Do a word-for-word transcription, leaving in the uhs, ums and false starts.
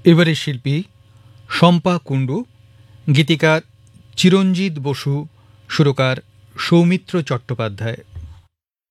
এবারে শিল্পী শম্পা কুণ্ডু, গীতিকার চিরঞ্জিত বসু, সুরকার সৌমিত্র চট্টোপাধ্যায়।